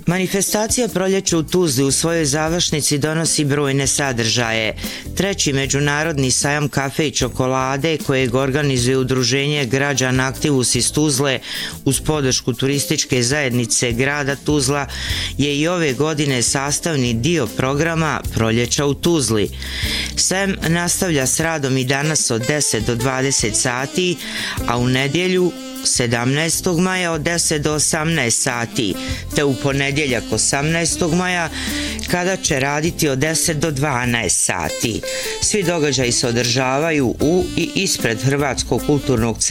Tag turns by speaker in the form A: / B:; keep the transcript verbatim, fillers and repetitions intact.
A: Manifestacija Proljeće u Tuzli u svojoj završnici donosi brojne sadržaje. Treći međunarodni sajam kafe i čokolade kojeg organizuje udruženje građana Aktivus iz Tuzle uz podršku turističke zajednice grada Tuzla je i ove godine sastavni dio programa Proljeća u Tuzli. Sajam nastavlja s radom i danas od deset do dvadeset sati, a u nedjelju sedamnaestog maja od deset do osamnaest sati, te u ponedjeljak osamnaestog maja kada će raditi od deset do dvanaest sati. Svi događaji se održavaju u i ispred Hrvatskog kulturnog centra